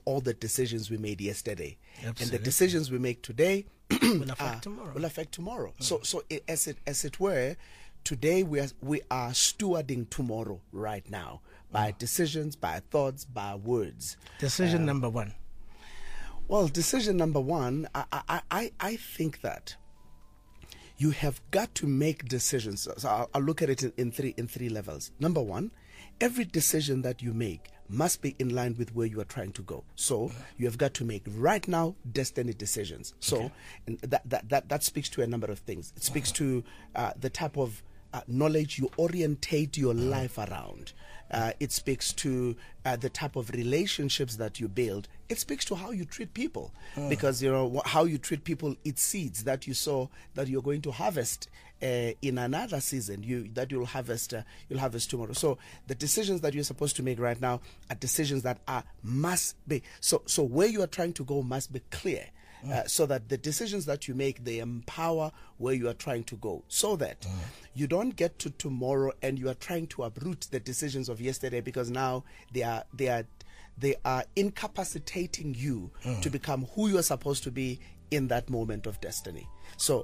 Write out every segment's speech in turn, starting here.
all the decisions we made yesterday. Absolutely. And the decisions we make today will affect tomorrow. Will affect tomorrow. So as it were, today we are stewarding tomorrow right now by decisions, by thoughts, by words. Decision number one. Well, decision number one, I think that you have got to make decisions. So I'll look at it in three levels. Number one, every decision that you make must be in line with where you are trying to go. So you have got to make right now destiny decisions. So and that speaks to a number of things. It speaks to the type of knowledge you orientate your life around. It speaks to the type of relationships that you build. It speaks to how you treat people, because how you treat people, it seeds that you sow that you're going to harvest in another season. You'll harvest tomorrow. So the decisions that you're supposed to make right now are decisions that must be so where you are trying to go must be clear. So that the decisions that you make, they empower where you are trying to go, so that you don't get to tomorrow and you are trying to uproot the decisions of yesterday, because now they are incapacitating you to become who you are supposed to be in that moment of destiny. So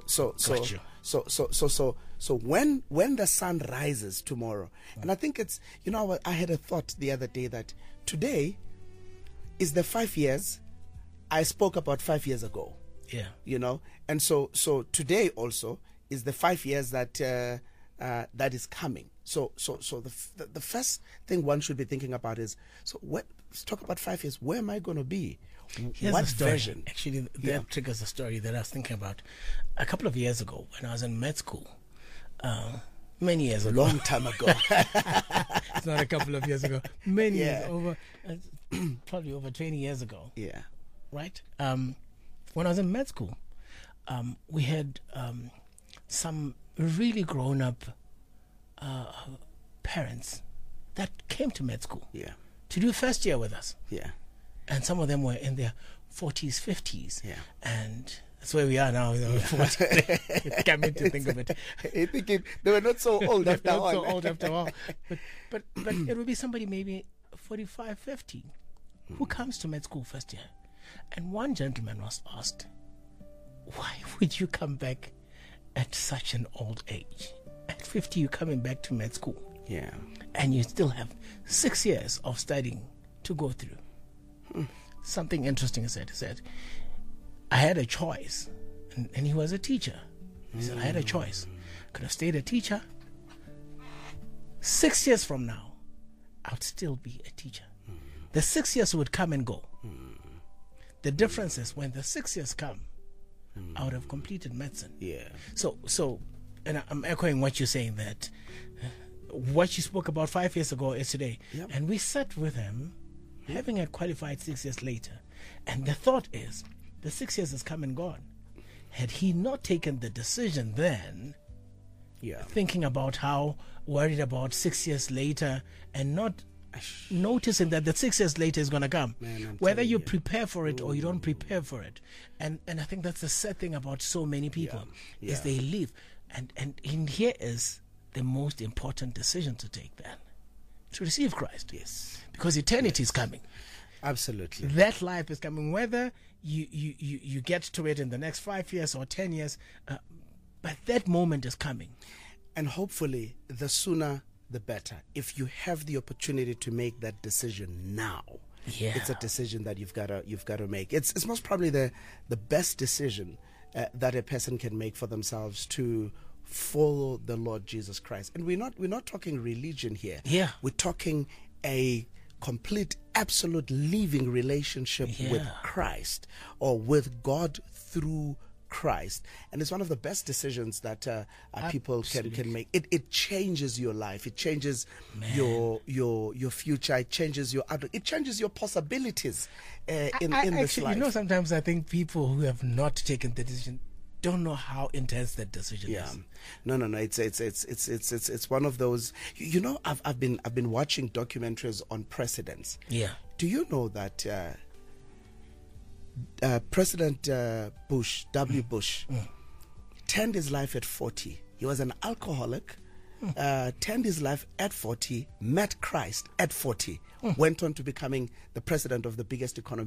when the sun rises tomorrow, and I think it's, I had a thought the other day that today is the 5 years I spoke about 5 years ago. Yeah. And so today also is the 5 years that that is coming. So the first thing one should be thinking about is, let's talk about 5 years. Where am I going to be? Here's what the story. version? Actually, that triggers a story that I was thinking about a couple of years ago when I was in med school. Many years ago. Long time ago. It's not a couple of years ago. Many years, probably over 20 years ago. Yeah. Right? When I was in med school, we had some really grown-up parents that came to med school to do first year with us. Yeah. And some of them were in their 40s, 50s. Yeah. And that's where we are now. Coming to think of it. They were not so old after all. So old after all. But it would be somebody maybe 45, 50 who comes to med school first year. And one gentleman was asked, why would you come back at such an old age? At 50, you're coming back to med school. Yeah. And you still have 6 years of studying to go through. Something interesting he said. He said, I had a choice. And he was a teacher. He said, I had a choice. Could have stayed a teacher. 6 years from now, I would still be a teacher. The 6 years would come and go. The difference is when the 6 years come, I would have completed medicine. Yeah. So, and I'm echoing what you're saying, that what you spoke about 5 years ago is today. Yep. And we sat with him, having had qualified 6 years later. And the thought is, the 6 years has come and gone. Had he not taken the decision then, thinking about how worried about 6 years later and not noticing that the 6 years later is going to come, whether you prepare for it or you don't prepare for it. And I think that's the sad thing about so many people is they leave. And in here is the most important decision to take then, to receive Christ. Yes. Because eternity is coming. Absolutely. That life is coming, whether you get to it in the next 5 years or 10 years, but that moment is coming. And hopefully the sooner the better. If you have the opportunity to make that decision now, it's a decision that you've got to make. It's most probably the best decision that a person can make for themselves, to follow the Lord Jesus Christ. And we're not talking religion here. Yeah. We're talking a complete, absolute living relationship with Christ, or with God through Christ. And it's one of the best decisions that people can make. It changes your life. It changes your future. It changes your outlook. It changes your possibilities in this life. Sometimes I think people who have not taken the decision don't know how intense that decision is. No. It's one of those. I've been watching documentaries on presidents. Yeah. Do you know that President Bush, W. Bush, turned his life at 40. He was an alcoholic, turned his life at 40, met Christ at 40, went on to becoming the president of the biggest economy